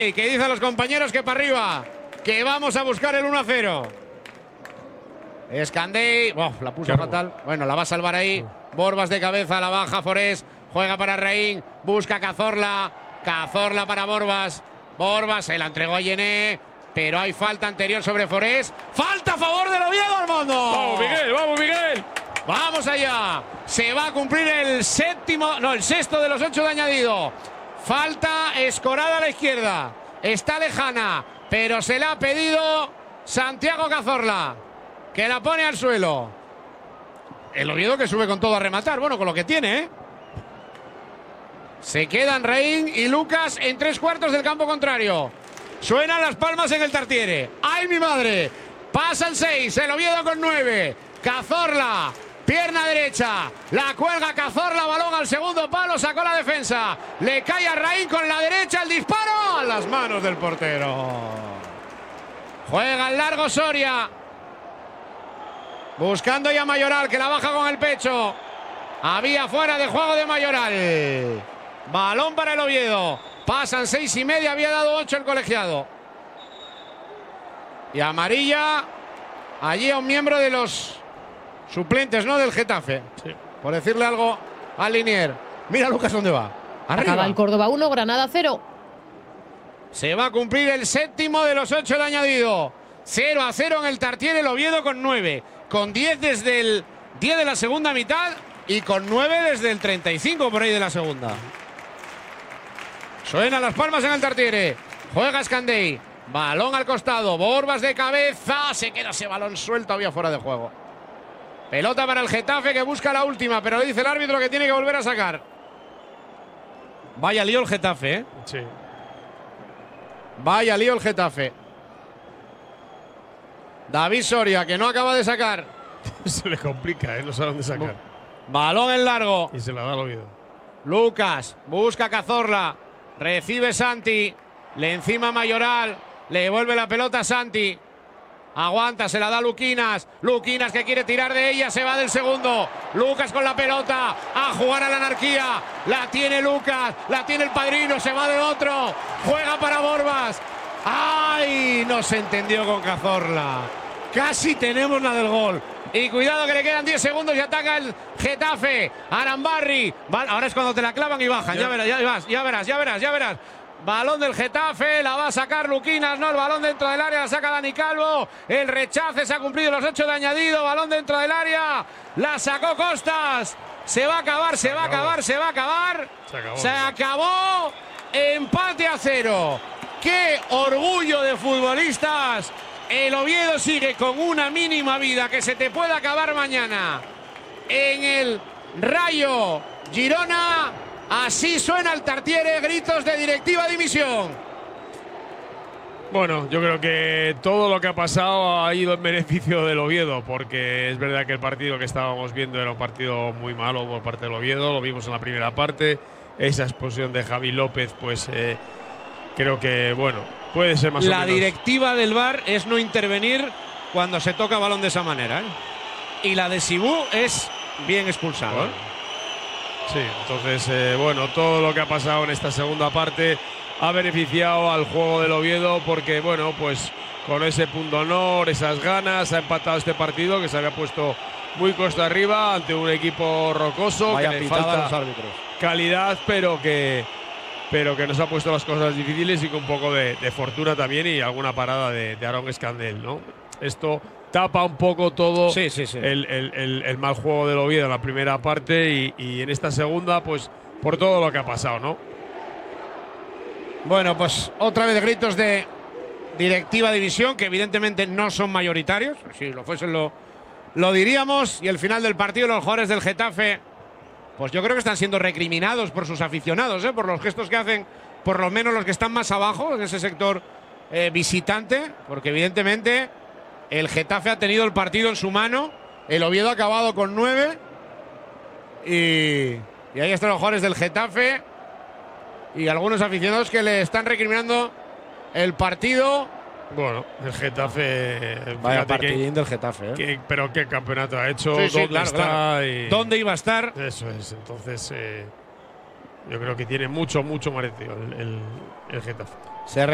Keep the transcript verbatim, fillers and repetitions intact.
Y que dice a los compañeros que para arriba, que vamos a buscar el uno a cero. Escandey, oh, la puso fatal. Bueno, la va a salvar ahí. Borbas de cabeza, la baja Forés. Juega para Reín, busca Cazorla. Cazorla para Borbas. Borbas se la entregó a Yené, pero hay falta anterior sobre Forés. ¡Falta a favor del Oviedo, Armando! ¡Vamos, Miguel! ¡Vamos, Miguel! ¡Vamos allá! Se va a cumplir el séptimo, no, el sexto de los ocho de añadido. Falta escorada a la izquierda. Está lejana, pero se la ha pedido Santiago Cazorla, que la pone al suelo. El Oviedo que sube con todo a rematar. Bueno, con lo que tiene, ¿eh? Se quedan Reín y Lucas en tres cuartos del campo contrario. Suenan las palmas en el Tartiere. ¡Ay, mi madre! Pasan seis, el Oviedo con nueve. Cazorla, pierna derecha. La cuelga Cazorla, balón al segundo palo, sacó la defensa. Le cae a Reín con la derecha, el disparo a las manos del portero. Juega el largo Soria. Buscando ya Mayoral, que la baja con el pecho. Había fuera de juego de Mayoral. Balón para el Oviedo. Pasan seis y media, había dado ocho el colegiado. Y amarilla allí a un miembro de los suplentes, ¿no? Del Getafe. Sí. Por decirle algo al Linier. Mira Lucas dónde va. Arriba. Acaba el Córdoba uno, Granada cero. Se va a cumplir el séptimo de los ocho de añadido. cero a cero en el Tartiere, el Oviedo con nueve. Con diez desde el diez de la segunda mitad y con nueve desde el treinta y cinco por ahí de la segunda. Suenan las palmas en el Tartiere. Juega Escandey. Balón al costado. Borbas de cabeza. Se queda ese balón suelto. Había fuera de juego. Pelota para el Getafe que busca la última, pero dice el árbitro que tiene que volver a sacar. Vaya lío el Getafe, ¿eh? Sí. Vaya lío el Getafe. David Soria, que no acaba de sacar. Se le complica, ¿eh? No sabe dónde sacar. Balón en largo. Y se la da al Oviedo. Lucas busca Cazorla. Recibe Santi. Le encima Mayoral. Le devuelve la pelota a Santi. Aguanta, se la da Luquinas. Luquinas que quiere tirar de ella. Se va del segundo. Lucas con la pelota. A jugar a la anarquía. La tiene Lucas. La tiene el padrino. Se va de otro. Juega para Borbas. ¡Ay! No se entendió con Cazorla. Casi tenemos la del gol. Y cuidado que le quedan diez segundos y ataca el Getafe. Arambarri. Ahora es cuando te la clavan y bajan. Ya, ya verás, ya verás, ya verás, ya verás, ya verás. Balón del Getafe, la va a sacar Luquinas, no, el balón dentro del área, la saca Dani Calvo. El rechace, se ha cumplido los ocho de añadido. Balón dentro del área, la sacó Costas. Se va a acabar, se, se va a acabar, se va a acabar. Se acabó. Se acabó. Empate a cero. ¡Qué orgullo de futbolistas! El Oviedo sigue con una mínima vida que se te puede acabar mañana en el Rayo Girona. Así suena el Tartiere, gritos de directiva dimisión. Bueno, yo creo que todo lo que ha pasado ha ido en beneficio del Oviedo, porque es verdad que el partido que estábamos viendo era un partido muy malo por parte del Oviedo, lo vimos en la primera parte. Esa expulsión de Javi López, pues eh, creo que, bueno, puede ser más o menos. La directiva del V A R es no intervenir cuando se toca balón de esa manera, ¿eh? Y la de Sibú es bien expulsado, Bueno. ¿eh? Sí, entonces, eh, bueno, todo lo que ha pasado en esta segunda parte ha beneficiado al juego del Oviedo porque, bueno, pues con ese punto honor, esas ganas, ha empatado este partido que se había puesto muy costa arriba ante un equipo rocoso. Vaya que le pitada falta a los árbitros. Calidad, pero que, pero que nos ha puesto las cosas difíciles y con un poco de, de fortuna también y alguna parada de, de Aaron Escandel, ¿no? Esto tapa un poco todo sí, sí, sí. El, el, el, el mal juego del Oviedo en la primera parte y, y en esta segunda, pues por todo lo que ha pasado, ¿no? Bueno, pues otra vez gritos de directiva división, que evidentemente no son mayoritarios. Si lo fuesen lo, lo diríamos. Y el final del partido, los jugadores del Getafe, pues yo creo que están siendo recriminados por sus aficionados, ¿eh? Por los gestos que hacen, por lo menos los que están más abajo en ese sector eh, visitante, porque evidentemente el Getafe ha tenido el partido en su mano. El Oviedo ha acabado con nueve. Y, y ahí están los jugadores del Getafe y algunos aficionados que le están recriminando el partido. Bueno, el Getafe. Vaya partidín del Getafe, ¿eh? Que, pero qué campeonato ha hecho, sí, sí, dónde claro, está. Claro. Y ¿Dónde iba a estar? Eso es, entonces eh, yo creo que tiene mucho, mucho merecido el, el, el Getafe. Se